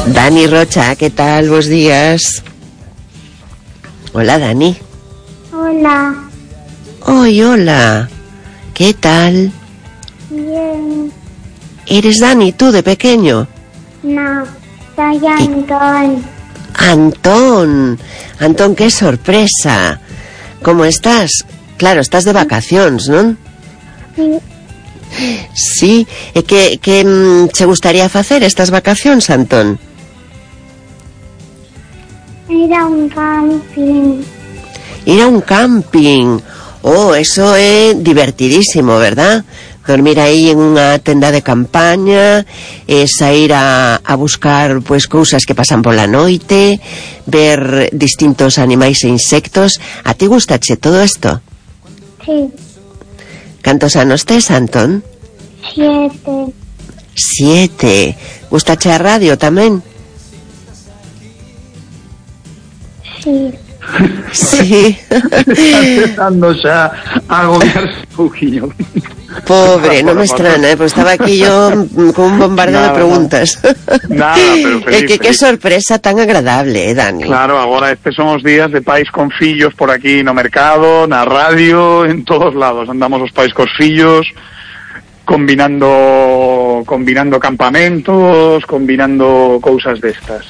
Dani Rocha, ¿qué tal? Buenos días. Hola, Dani. Hola. Hola. ¿Qué tal? Bien. ¿Eres Dani tú de pequeño? No, soy Antón. Antón, qué sorpresa. ¿Cómo estás? Claro, estás de vacaciones, ¿no? Sí. Sí, ¿qué te gustaría hacer estas vacaciones, Antón? Ir a un camping. Ir a un camping. Oh, eso es divertidísimo, ¿verdad? Dormir ahí en una tenda de campaña, es a ir a buscar pues cosas que pasan por la noite, ver distintos animais e insectos. ¿A ti gustache todo esto? Sí. ¿Cantos anos tes, Antón? 7. 7. Gustache a radio tamén? Sí. Sí. Está empezando xa a agobiarse un pouquinho. Pobre, no me extraña, pues estaba aquí yo con un bombardeo de preguntas. Nada, pero feliz. Qué sorpresa tan agradable, Dani. Claro, agora estes son os días de pais con fillos por aquí no mercado, na radio, en todos lados. Andamos os pais cos fillos, combinando campamentos, combinando cousas destas.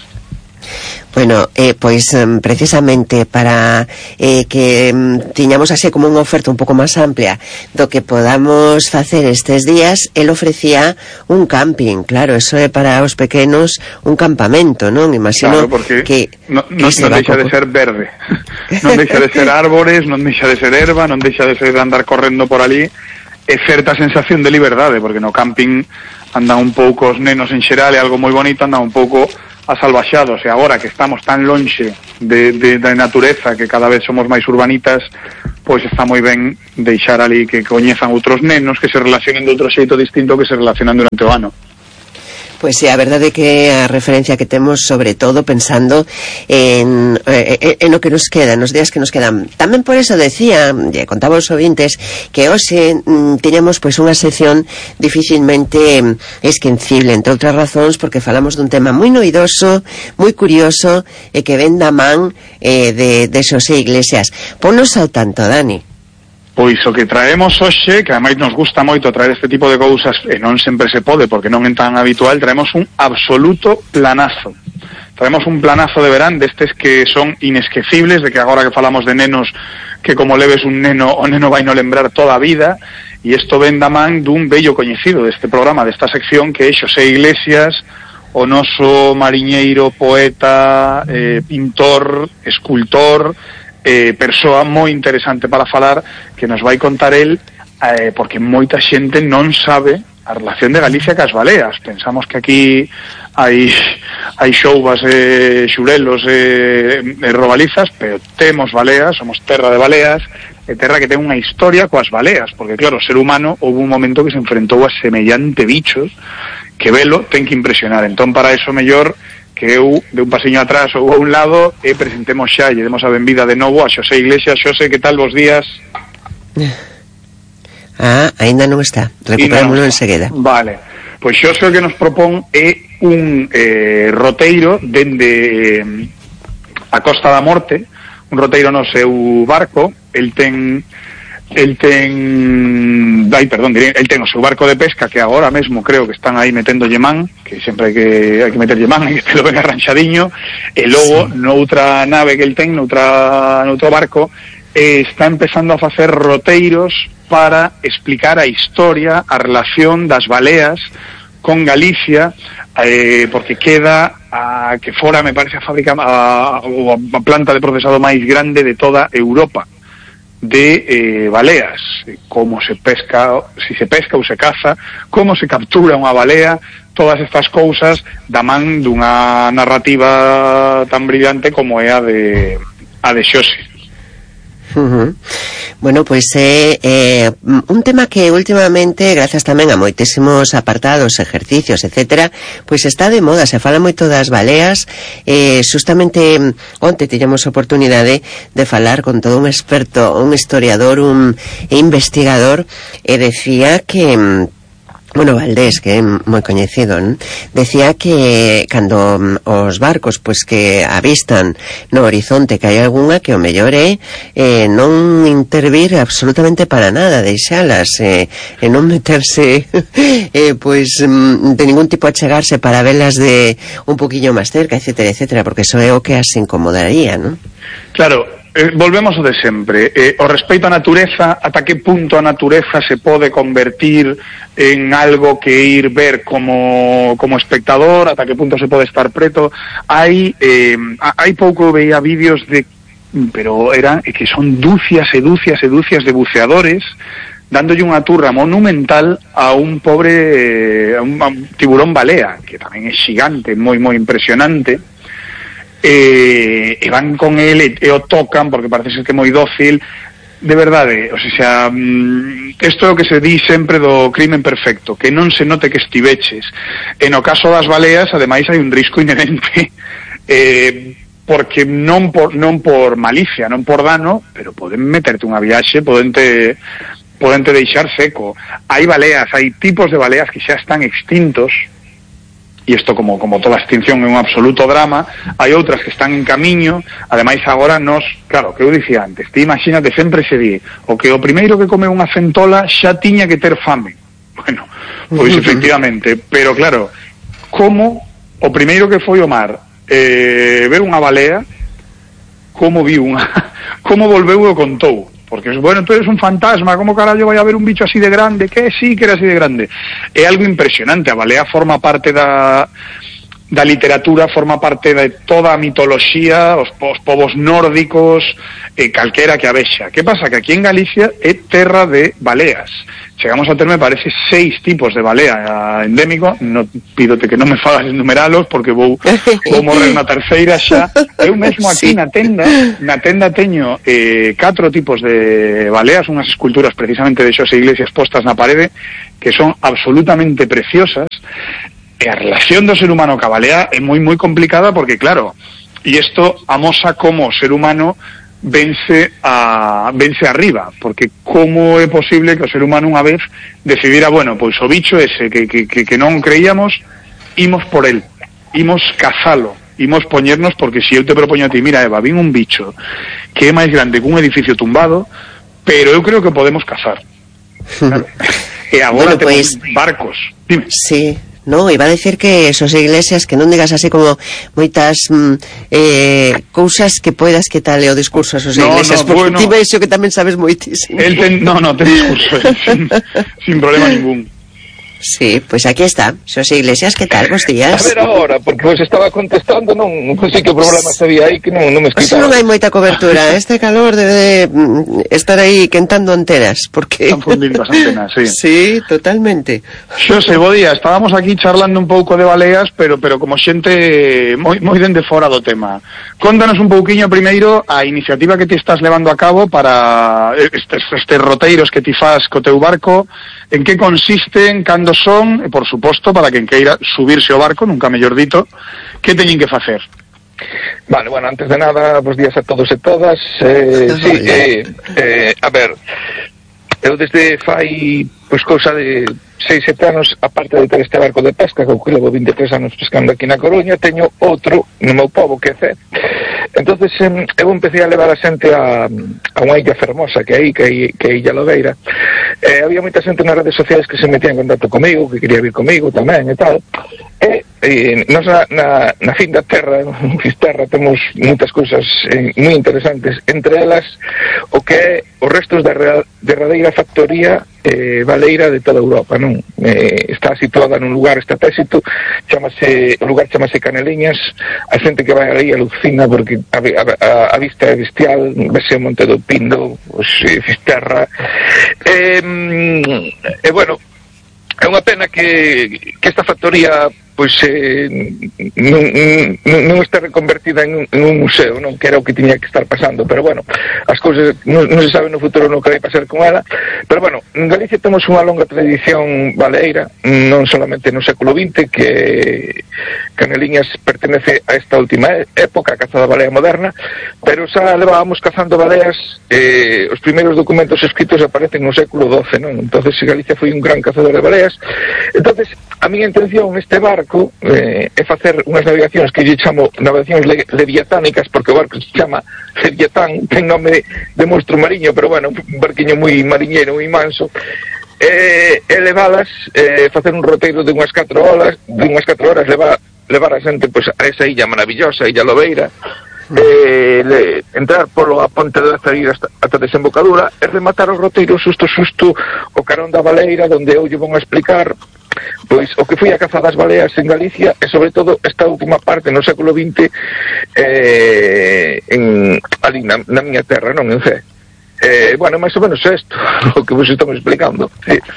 Bueno, pois precisamente para que tiñamos así como unha oferta un pouco máis amplia do que podamos facer estes días, el ofrecía un camping, claro, eso é para os pequenos un campamento, non? Imagino claro, porque que non deixa de ser verde, non deixa de ser árbores, non deixa de ser erva, non deixa de ser andar correndo por ali, é certa sensación de liberdade, porque no camping andan un pouco os nenos en xeral, é algo moi bonito, andan un pouco asalvaxados, e agora que estamos tan lonxe da natureza, que cada vez somos máis urbanitas, pois está moi ben deixar ali que coñezan outros nenos, que se relacionen de outro xeito distinto que se relacionan durante o ano. Pois sí, a verdade é que a referencia que temos, sobre todo pensando en o que nos queda, nos días que nos quedan. Tamén por eso decía, contaba aos ouvintes, que hoxe tiñamos pois unha sección dificilmente esquecible, entre outras razóns, porque falamos dun tema moi noidoso, moi curioso, e que ven da man de Xosé Iglesias. Ponnos ao tanto, Dani. Pois o que traemos hoxe, que ademais nos gusta moito traer este tipo de cousas, e non sempre se pode porque non é tan habitual, traemos un absoluto planazo. Traemos un planazo de verán destes que son inesquecibles, de que agora que falamos de nenos, que como leves un neno, o neno vai no lembrar toda a vida, e isto ven da man dun bello coñecido deste programa, desta sección, que é Xosé Iglesias, o noso mariñeiro, poeta, pintor, escultor, persoa moi interesante para falar, que nos vai contar el, porque moita xente non sabe a relación de Galicia cas baleas. Pensamos que aquí hai xoubas, xurelos e robalizas, pero temos baleas, somos terra de baleas, e terra que ten unha historia coas baleas, porque claro, o ser humano houve un momento que se enfrentou a semellante bichos que velo ten que impresionar. Entón, para eso mellor que eu de un pasiño atrás ou a un lado e presentemos xa e demos a benvida de novo a Xosé Iglesias. Xosé, que tal, bos días? Ainda non está, recuperámoslo enseguida. Vale, pois Xosé o que nos propón é un roteiro dende a Costa da Morte, un roteiro no seu barco. El ten o seu barco de pesca, que agora mesmo creo que están aí metendo man, que sempre hai que meter man e que te lo ven arranxadiño, e logo noutra nave que el ten, noutro barco, está empezando a facer roteiros para explicar a historia, a relación das baleas con Galicia, porque queda que fora, me parece, a fábrica ou a planta de procesado máis grande de toda Europa de baleas, como se pesca, si se pesca ou se caza, como se captura unha balea, todas estas cousas da man dunha narrativa tan brillante como é a de Xosé. Bueno, pois é un tema que últimamente, grazas tamén a moitísimos apartados, ejercicios, etcétera, pois está de moda, se fala moito das baleas. Justamente onte tiñamos a oportunidade de falar con todo un experto, un historiador, un investigador, e decía que bueno, Valdés, que é moi coñecido, non? Decía que cando os barcos pois que avistan no horizonte que hai algunha, que o mellor é non intervir absolutamente para nada, deixalas e non meterse pois de ningún tipo achegarse para velas de un poquillo máis cerca, etcétera, etcétera, porque eso é o que as incomodaría, non? Claro, volvemos ao de sempre. O respeito á natureza, ata que punto a natureza se pode convertir en algo que ir ver como espectador, ata que punto se pode estar preto. Hai pouco veía vídeos de, pero eran que son dúcias e dúcias e dúcias de buceadores dándolle unha turra monumental a un pobre a un tiburón balea, que tamén é xigante, moi moi impresionante. E van con ele e o tocan porque parece ser que é moi dócil, de verdade. O sea, isto é o que se di sempre do crimen perfecto, que non se note que estiveches. E no caso das baleas, ademais, hai un risco inherente, porque non por malicia, non por dano, pero poden meterte unha viaxe, podente deixar seco. Hai baleas, hai tipos de baleas que xa están extintos, e isto como toda extinción é un absoluto drama. Hai outras que están en camiño. Ademais agora claro, que eu dicía antes, ti imagínate, sempre se di o que o primeiro que come unha centola xa tiña que ter fame. Bueno, pois efectivamente, pero claro, como o primeiro que foi ao mar ver unha balea, como volveu e o contou. Porque, bueno, tú eres un fantasma, como carallo vai a haber un bicho así de grande? Que sí, que era así de grande. É algo impresionante. A balea forma parte da literatura, forma parte de toda a mitoloxía, os povos nórdicos, calquera que a vexa. Que pasa? Que aquí en Galicia é terra de baleas. Chegamos a ter, me parece, 6 tipos de balea endémico. No, pídote que non me fagas enumeralos porque vou morrer na terceira xa. Eu mesmo aquí na tenda teño 4 tipos de baleas, unhas esculturas precisamente de Xosé Iglesias postas na parede, que son absolutamente preciosas. E a relación do ser humano ca balea é moi moi complicada porque, claro, e isto amosa como o ser humano vence arriba, porque como é posible que o ser humano unha vez decidira, bueno, pois o bicho ese que non creíamos, imos por el, imos cazalo, imos poñernos, porque se eu te propoño a ti, mira Eva, vin un bicho que é máis grande que un edificio tumbado, pero eu creo que podemos cazar. Claro. E agora bueno, temos barcos. Dime. Sí. No, iba a decir que Xosé Iglesias, que non digas así como moitas cousas que poidas que tal é o discurso a Xosé Iglesias, porque bueno, ti veixo que tamén sabes moitísimo. Ten discurso sin problema ningún. Sí, pues aquí está, Xosé Iglesias, que tal? Bos días. A ver agora, porque vos estaba contestando, non sei que problema sabía aí que non me escribía. Non hai moita cobertura, este calor debe estar aí quentando antenas, porque... Están fundindo as antenas, sí. Sí, totalmente. Xosé, bo día, estábamos aquí charlando un pouco de baleas, pero como xente moi dende fora do tema. Contanos un pouquiño primeiro a iniciativa que ti estás levando a cabo para estes roteiros que ti fas co teu barco, en que consisten, cando son, e por suposto, para quen queira subirse ao barco, nunca mellor dito, que teñen que facer? Vale, bueno, antes de nada, bos días a todos e todas. A ver, eu desde fai, pois, cousa de 6-7 anos, aparte de ter este barco de pesca, que levo 23 anos pescando aquí na Coruña, teño outro no meu pobo, que é Cee. Entonces eu empecé a levar a xente a unha illa fermosa que é Illa Lobeira. Había moita xente nas redes sociais que se metía en contacto comigo, que quería vir comigo tamén e tal. Nós na fin da terra, en Fisterra, temos moitas cousas moi interesantes, entre elas o que é os restos da derradeira factoría baleira de toda Europa, non? Está situada nun lugar estratégico, o lugar chamase Caneliñas. A xente que vai aí alucina porque a vista é bestial, vese o Monte do Pindo, Fisterra, bueno, é unha pena que esta factoría pois non está reconvertida en un museo, non, que era o que tiña que estar pasando, pero bueno, as cousas non se sabe no futuro no que vai pasar con ela, pero bueno, en Galicia temos unha longa tradición baleeira, non solamente no século XX, que Caneliñas pertenece a esta última época, a caza da balea moderna, pero xa levábamos cazando baleas, os primeiros documentos escritos aparecen no século XII, non? Entonces Galicia foi un gran cazador de baleas. Entonces a miña intención neste barco é facer unhas navegacións que lle chamo navegacións leviatánicas, porque o barco se chama Leviatán, ten nome de monstro mariño, pero bueno, un barquiño moi mariñeiro, moi manso, levalas, facer un roteiro de unhas 4 horas, levar a xente pois, a esa illa maravillosa, Illa Lobeira, entrar polo a ponte de Azarir ata desembocadura e rematar o roteiro xusto o carón da baleira, donde eu lle vou a explicar pois o que foi a caza das baleas en Galicia e sobre todo esta última parte no século XX ali na miña terra, non en Cee. Bueno, máis ou menos isto o que vos estamos explicando.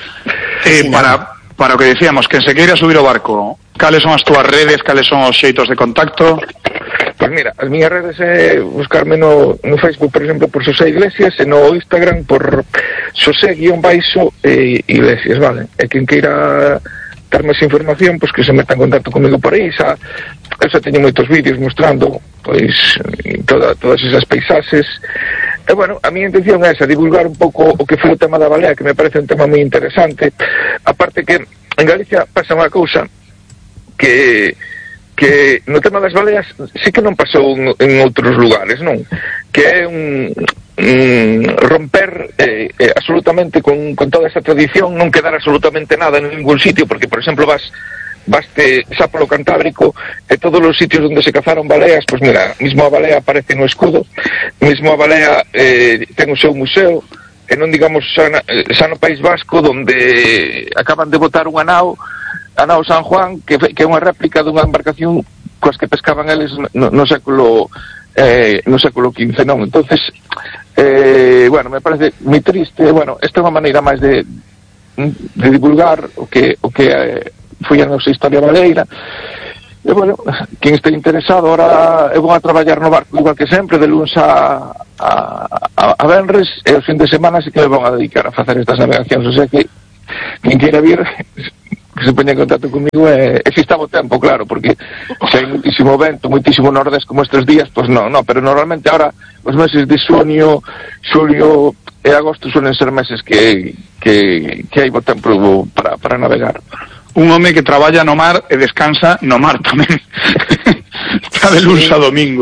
Para o que decíamos, que se queira subir o barco, cales son as túas redes, cales son os xeitos de contacto? Pois mira, as miñas redes é buscarme no Facebook, por exemplo, por Xosé Iglesias, e no Instagram por Xosé_Iglesias, vale? E quen queira ter máis información, pois que se meta en contacto comigo por aí, eu xa teño moitos vídeos mostrando pois todas esas paisaxes. E bueno, a miña intención é esa, divulgar un pouco o que foi o tema da balea, que me parece un tema moi interesante. Aparte que en Galicia pasa unha cousa que no tema das baleas sí que non pasou en outros lugares, non? Que é un romper absolutamente con toda esa tradición, non quedar absolutamente nada en ningún sitio, porque, por exemplo, vaste xa polo Cantábrico e todos os sitios onde se cazaron baleas, pois mira, mismo a balea aparece no escudo, mismo a balea ten o seu museo, e non digamos xa no País Vasco, donde acaban de botar unha nao, a nao San Juan, que é unha réplica dunha embarcación coas que pescaban eles no século XV, non? Entonces, bueno, me parece moi triste. Bueno, esta é unha maneira máis de divulgar o que foi a nosa historia baleira. E, bueno, quen este interesado, ahora eu vou a traballar no barco igual que sempre, de luns a venres, e os fin de semana sí que me vão a dedicar a facer estas navegacións, o sea que quen queira vir que se poña en contacto comigo e se está o tempo, claro, porque se hai muitísimo vento, muitísimo nordés como estes días, pois non, pero normalmente ahora os meses de xunio, xulio e agosto suelen ser meses que hai bo tempo para navegar. Un home que traballa no mar e descansa no mar tamén. Está de luns a domingo.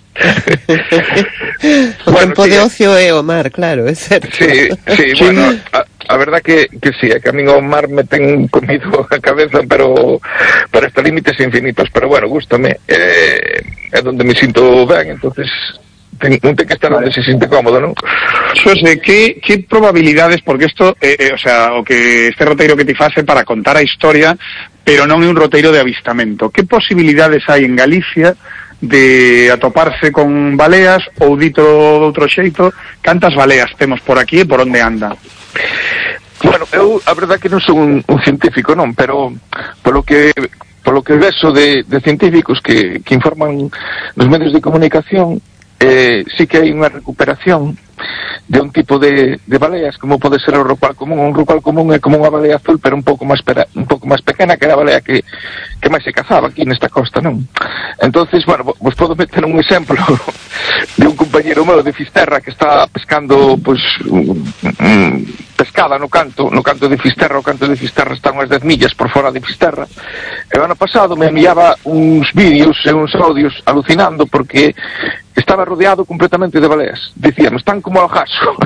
O tempo de ocio é o mar, claro, é certo. Sí, bueno, a verdad que sí, é que a min o mar me ten comido a cabeza, pero para estes límites infinitos, pero bueno, gústame, é donde me sinto ben, entonces non ten que estar onde se sinte cómodo, non? Xosé, que probabilidades, porque isto, o sea, o que este roteiro que ti fase para contar a historia, pero non é un roteiro de avistamento, que posibilidades hai en Galicia de atoparse con baleas, ou dito de outro xeito, cantas baleas temos por aquí e por onde andan? Bueno, eu a verdad que non son un científico, non, pero polo que vexo de científicos que informan nos medios de comunicación, sí que hai unha recuperación de un tipo de baleas, como pode ser o rorcual común. Un rorcual común é como unha balea azul, pero un pouco máis pequena que era a balea que máis se cazaba aquí nesta costa, non? Entonces, bueno, vos podo meter un exemplo de un compañero meu de Fisterra que está pescando, pois, pescada no canto de Fisterra. O canto de Fisterra está unhas 10 millas por fora de Fisterra, e o ano pasado me enviaba uns vídeos e uns audios alucinando porque estaba rodeado completamente de baleas. Dicían, están como ao jaso.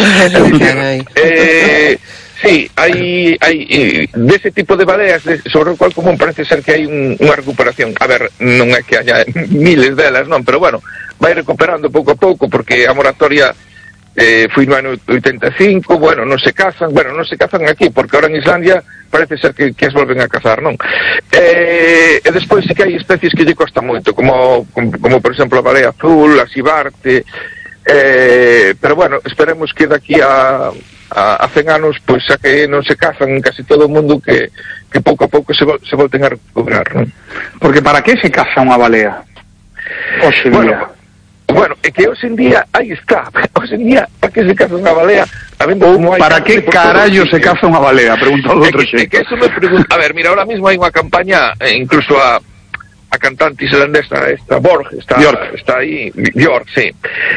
Sí, hai dese tipo de baleas sobre o cual común parece ser que hai unha recuperación. A ver, non é que haya miles delas, non, pero bueno, vai recuperando pouco a pouco, porque a moratoria foi no ano 85, bueno, non se cazan aquí, porque ahora en Islandia parece ser que as volven a cazar, non? E despois sí que hai especies que lle costa moito, como por exemplo a balea azul, a xibarte, pero bueno, esperemos que daqui a 100 anos, pois xa que non se cazan casi todo o mundo, que que pouco a pouco se volten a recuperar, non? Porque para que se caza unha balea? Hoxe en día. Bueno, é que hoxe en día, aí está, hoxe en día, para que se caza unha balea, habendo como hai... Para que carallo se caza unha balea? Pregunta do outro xeito. É que eso me pregunta... A ver, mira, ahora mismo hai unha campaña, incluso a cantante islandesa, Björk, está aí, Björk, sí,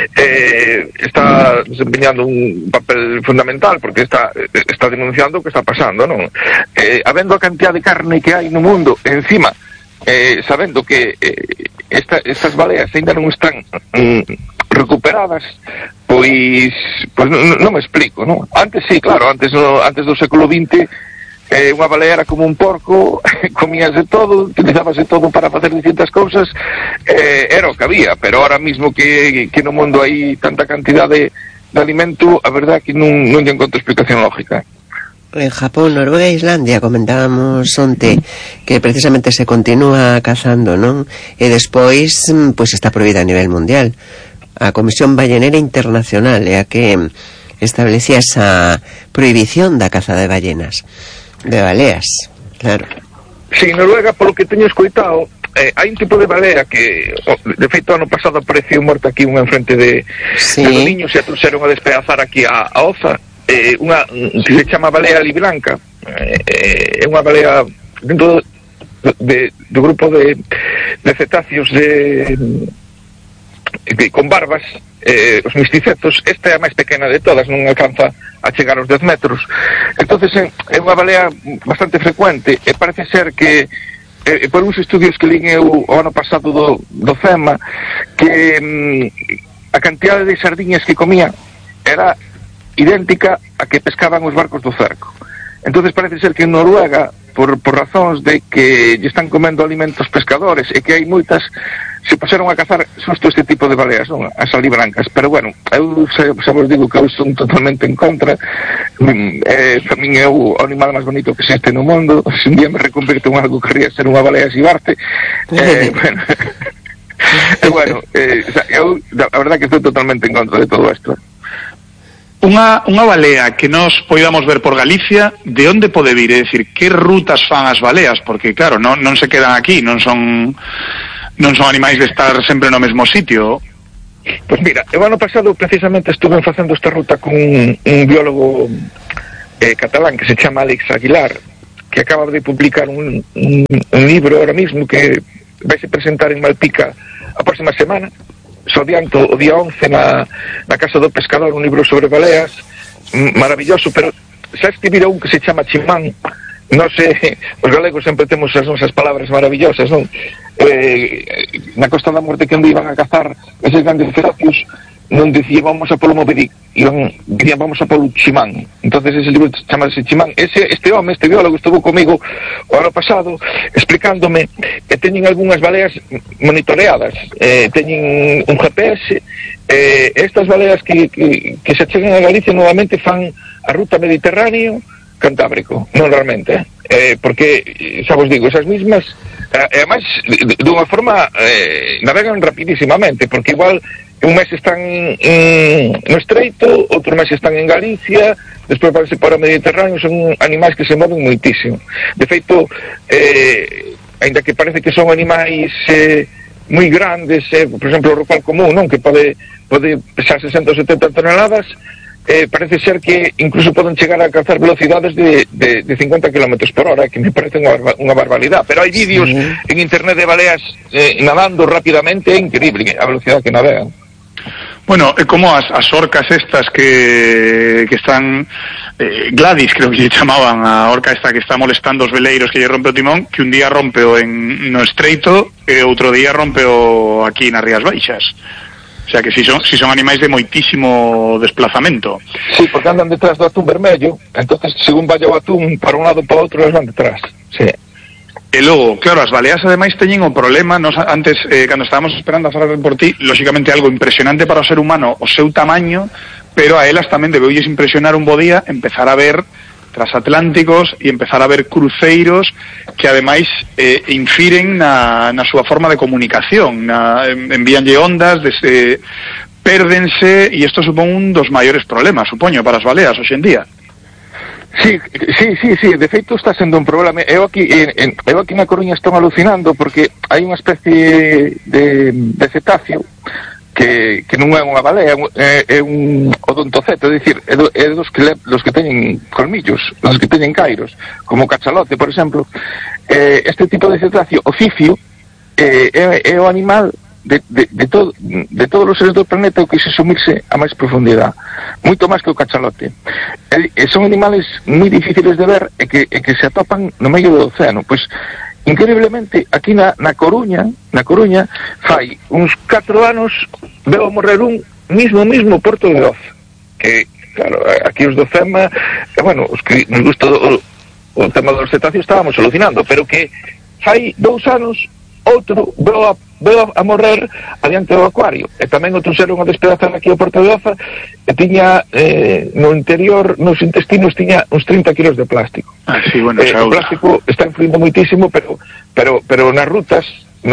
está desempeñando un papel fundamental, porque está denunciando o que está pasando, non? Habendo a cantidad de carne que hai no mundo, encima, sabendo que estas baleas ainda non están recuperadas, pois non me explico, non? Antes sí, claro, antes do século XX, unha balea era como un porco, comíase todo, utilizábase todo para facer distintas cousas, era o que había, pero ahora mismo que no mundo hai tanta cantidad de alimento, a verdade é que non lle encontro explicación lógica. En Japón, Noruega e Islandia comentábamos onte que precisamente se continúa cazando, non? E despois, pois está prohibida a nivel mundial. A Comisión Ballenera Internacional é a que establecía esa prohibición da caza de ballenas. De baleas, claro. Sí, Noruega, polo que teño escoitado, hai un tipo de balea que, de feito, ano pasado apareceu morta aquí unha enfrente de niños e a trouxeron a despedazar aquí a Oza, unha que se chama balea libranca, é unha balea dentro do grupo de cetáceos con barbas, os misticetos. Esta é a máis pequena de todas, non alcanza a chegar aos 10 metros. Entonces é unha balea bastante frecuente, e parece ser que por uns estudios que lín eu o ano pasado do FEMA, que a cantidade de sardiñas que comía era idéntica a que pescaban os barcos do cerco. Entonces parece ser que en Noruega, por razóns de que lle están comendo alimentos pescadores, e que hai moitas, se pasaron a cazar xusto este tipo de baleas, non? As alibrancas. Pero bueno, eu xa vos digo que eu son totalmente en contra. Para min é o animal máis bonito que existe no mundo. Se un día me reconverto en algo que querría ser unha balea xibarte, bueno, eu a verdade que estou totalmente en contra de todo isto. Unha balea que nos poidamos ver por Galicia, de onde pode vir? É dicir, que rutas fan as baleas? Porque claro, non se quedan aquí, non son animais de estar sempre no mesmo sitio. Pois mira, o ano pasado precisamente estuve facendo esta ruta con un biólogo catalán que se chama Alex Aguilar, que acaba de publicar un libro ahora mismo que vai se presentar en Malpica a próxima semana. So adianto o día 11 na Casa do Pescador, un libro sobre baleas maravilloso, pero xa escribira un que se chama Chimán. Non sei, os galegos sempre temos as nosas palabras maravillosas, non? Na Costa da Morte, cando iban a cazar eses grandes cetáceos, non dicía vamos a polo Moby Dick, dirían vamos a polo Chimán. Entonces ese libro chamase Chimán. Este home, este biólogo, estuvo comigo o ano pasado explicándome que teñen algunhas baleas monitoreadas, teñen un GPS, estas baleas que se chegan a Galicia novamente fan a ruta Mediterráneo Cantábrico, non realmente, porque, xa vos digo, esas mismas, además, dunha forma, navegan rapidísimamente, porque igual un mes están no Estreito, outro mes están en Galicia, despois vanse para o Mediterráneo, son animais que se moven moitísimo. De feito, ainda que parece que son animais moi grandes, por exemplo, o rorcual común, non, que pode pesar 60 ou 70 toneladas, parece ser que incluso poden chegar a alcanzar velocidades de 50 km por hora, que me parece unha barbaridade. Pero hai vídeos en internet de baleas nadando rapidamente, é increíble a velocidade que navegan. Bueno, é como as orcas estas que están Gladys, creo que lle chamaban a orca esta que está molestando os veleiros, que lle rompe o timón, que un día rompeo no Estreito e outro día rompeo aquí nas Rías Baixas. O sea que si son animais de moitísimo desplazamento. Sí, porque andan detrás do atún vermello, entonces según vaya o atún para un lado para outro, eles van detrás. Sí. E logo, claro, as baleas ademais teñen o problema, antes, cando estábamos esperando a falar por ti, lógicamente algo impresionante para o ser humano, o seu tamaño, pero a elas tamén debeulles impresionar un bo día empezar a ver transatlánticos e empezar a ver cruceiros que ademais infiren na súa forma de comunicación, envíanlle ondas, pérdense, e isto supón un dos maiores problemas, supoño, para as baleas hoxe en día. Sí, de feito está sendo un problema. Eu aquí na Coruña estou alucinando porque hai unha especie de cetáceo que non é unha balea, é un odontoceto, é dicir, é dos que teñen colmillos, dos que teñen cairos, como o cachalote, por exemplo. Este tipo de cetáceo, o cifio, é o animal de todos os seres do planeta o que se sumirse a máis profundidade, moito máis que o cachalote. Son animales moi difíciles de ver e que se atopan no medio do océano. Pois increíblemente aquí na Coruña fai uns 4 anos veo morrer un mismo Porto de Oza, que claro, aquí os do FEMA, bueno, os que nos gusta o tema dos cetáceos estábamos alucinando, pero que fai 2 anos outro veo a morrer adiante do acuario, e tamén outro ser unha despedazada aquí ao Porto de Oza e tiña no interior, nos intestinos tiña uns 30 kilos de plástico. Sí, bueno, o plástico está influindo moitísimo, pero nas rutas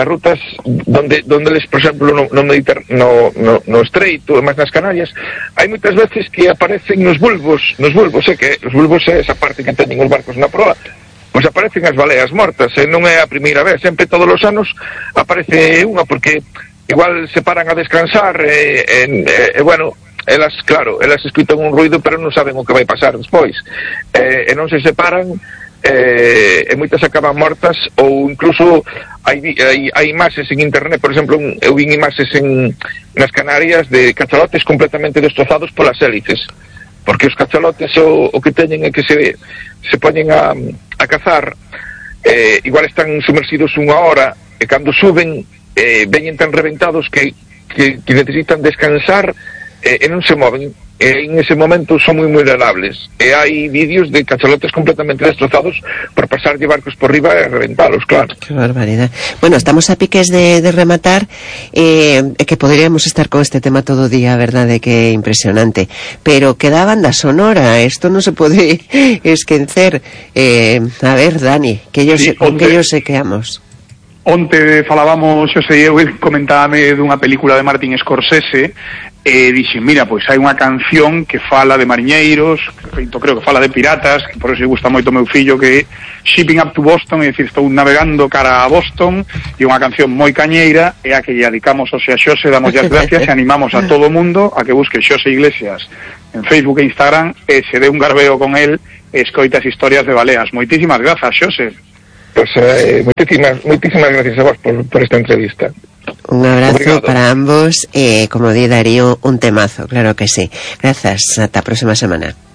donde les, por exemplo, no Estreito e máis nas Canarias, hai moitas veces que aparecen nos bulbos, que os bulbos é esa parte que teñen os barcos na proa, pois aparecen as baleas mortas, e non é a primeira vez, sempre todos os anos aparece unha, porque igual se paran a descansar bueno, elas escutan un ruido pero non saben o que vai pasar despois, e non se separan, e moitas acaban mortas, ou incluso hai imaxes en internet, por exemplo, eu vi imaxes nas Canarias de cachalotes completamente destrozados polas hélices, porque os cachalotes o que teñen é que se poñen a cazar, igual están sumersidos unha hora, e cando suben veñen tan reventados que necesitan descansar e non se moven, e en ese momento son moi vulnerables, e hai vídeos de cachalotes completamente destrozados por pasarlle barcos por riba e reventalos, claro. Que barbaridad. Bueno, estamos a piques de rematar, que poderíamos estar con este tema todo o día, verdade, que é impresionante, pero queda banda sonora, isto non se pode esquecer. A ver, Dani, que yo se queamos. Onte falábamos, Xosé e eu, comentábame dunha película de Martin Scorsese, e dixen, mira, pois hai unha canción que fala de mariñeiros, creo que fala de piratas, que por eso gusta moito meu fillo, que é Shipping Up to Boston, é dicir, estou navegando cara a Boston, e unha canción moi cañeira, é a que lle dedicamos ao Xose, damos as gracias e animamos a todo o mundo a que busque Xose Iglesias en Facebook e Instagram, e se dé un garbeo con el e escoita as historias de baleas. Moitísimas grazas, Xose. Pues moitísimas gracias a vos por esta entrevista. Un abrazo. Obrigado para ambos, como di Darío, un temazo, claro que sí. Gracias, ata a próxima semana.